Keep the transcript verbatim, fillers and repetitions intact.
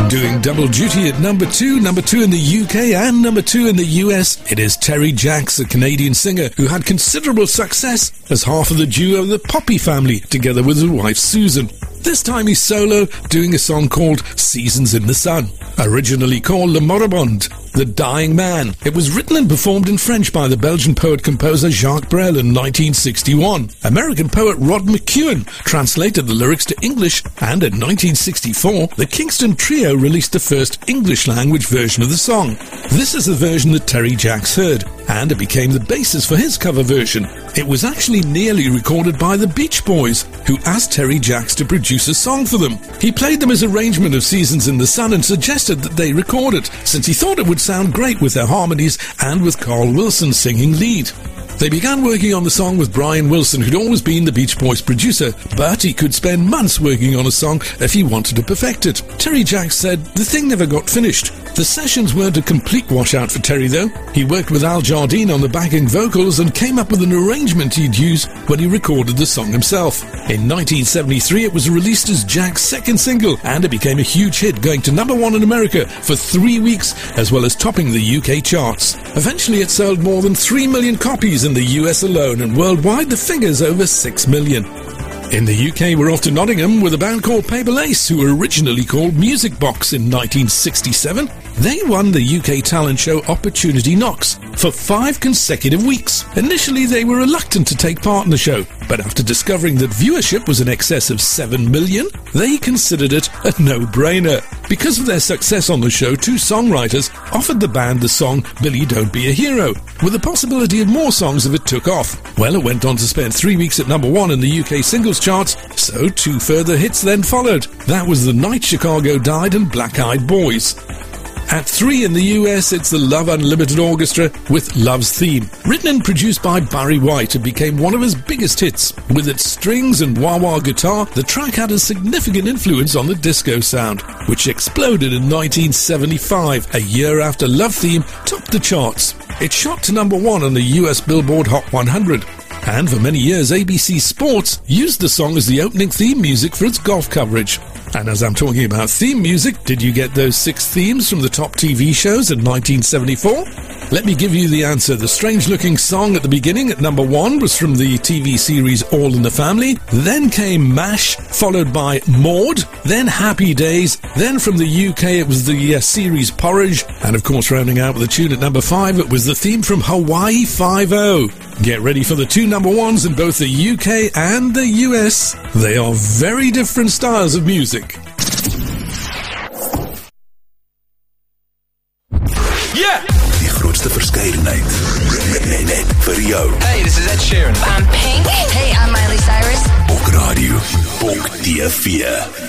Doing double duty at number two, number two in the U K and number two in the U S, it is Terry Jacks, a Canadian singer who had considerable success as half of the duo The Poppy Family, together with his wife Susan. This time he's solo, doing a song called Seasons in the Sun, originally called Le Moribond, The Dying Man. It was written and performed in French by the Belgian poet-composer Jacques Brel in nineteen sixty-one. American poet Rod McEwen translated the lyrics to English, and in nineteen sixty-four, the Kingston Trio released the first English-language version of the song. This is the version that Terry Jacks heard, and it became the basis for his cover version. It was actually nearly recorded by the Beach Boys, who asked Terry Jacks to produce a song for them. He played them his arrangement of Seasons in the Sun and suggested that they record it, since he thought it would sound great with their harmonies and with Carl Wilson singing lead. They began working on the song with Brian Wilson, who'd always been the Beach Boys producer, but he could spend months working on a song if he wanted to perfect it. Terry Jacks said the thing never got finished. The sessions weren't a complete washout for Terry, though. He worked with Al Jardine on the backing vocals and came up with an arrangement he'd use when he recorded the song himself. In nineteen seventy-three, it was released as Jacks' second single, and it became a huge hit, going to number one in America for three weeks, as well as topping the U K charts. Eventually, it sold more than three million copies in the U S alone, and worldwide the figure's over six million. In the U K, we're off to Nottingham with a band called Paper Lace, who were originally called Music Box in nineteen sixty-seven. They won the U K talent show Opportunity Knocks for five consecutive weeks. Initially, they were reluctant to take part in the show, but after discovering that viewership was in excess of seven million, they considered it a no-brainer. Because of their success on the show, two songwriters offered the band the song Billy Don't Be a Hero, with the possibility of more songs if it took off. Well, it went on to spend three weeks at number one in the U K singles charts, so two further hits then followed. That was The Night Chicago Died and Black Eyed Boys. At three in the U S, it's the Love Unlimited Orchestra with Love's Theme. Written and produced by Barry White, it became one of his biggest hits. With its strings and wah-wah guitar, the track had a significant influence on the disco sound, which exploded in nineteen seventy-five, a year after Love Theme topped the charts. It shot to number one on the U S Billboard Hot one hundred. And for many years, A B C Sports used the song as the opening theme music for its golf coverage. And as I'm talking about theme music, did you get those six themes from the top T V shows in nineteen seventy-four? Let me give you the answer. The strange-looking song at the beginning at number one was from the T V series All in the Family. Then came MASH, followed by Maud, then Happy Days. Then from the U K, it was the uh, series Porridge. And of course, rounding out with a tune at number five, it was the theme from Hawaii Five-O. Get ready for the two number ones in both the U K and the U S. They are very different styles of music. Yeah! Die grootste verskeidenheid. Net, net vir jou. Hey, this is Ed Sheeran. I'm Pink. Hey, I'm Miley Cyrus. Op radio. Bonk T V.